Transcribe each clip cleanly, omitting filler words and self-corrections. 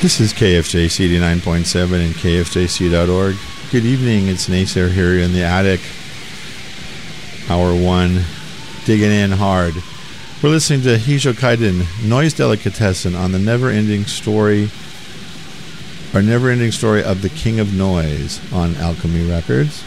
This is KFJC 89.7 and KFJC.org. Good evening, it's Nacer here in the attic. Hour 1, digging in hard. We're listening to Hijo Kaiden, Noise Delicatessen on the never-ending story of the King of Noise on Alchemy Records.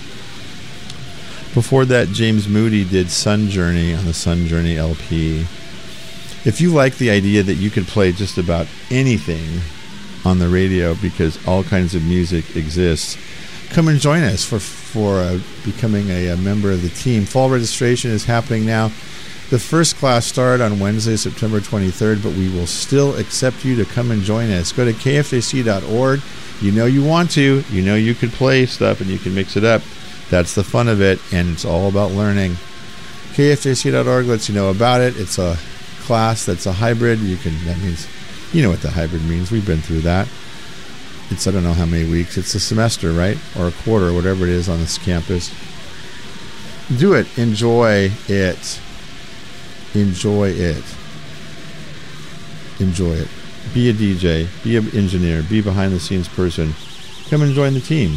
Before that, James Moody did Sun Journey on the Sun Journey LP. If you like the idea that you could play just about anything on the radio because all kinds of music exists, come and join us for becoming a member of the team. Fall registration is happening now. The first class started on Wednesday, September 23rd, but we will still accept you to come and join us. Go to kfjc.org. You know you want to. You know you could play stuff and you can mix it up. That's the fun of it, and it's all about learning. kfjc.org lets you know about it. It's a class that's a hybrid. That means, you know what the hybrid means. We've been through that. It's I don't know how many weeks. It's a semester, right? Or a quarter, whatever it is on this campus. Do it. Enjoy it. Enjoy it. Enjoy it. Be a DJ. Be an engineer. Be a behind-the-scenes person. Come and join the team.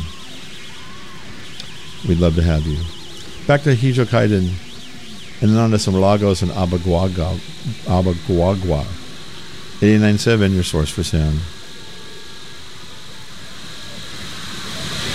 We'd love to have you. Back to Hijo Kaiden. And then on to some Lagos and Abaguagua. 89.7, your source for sound.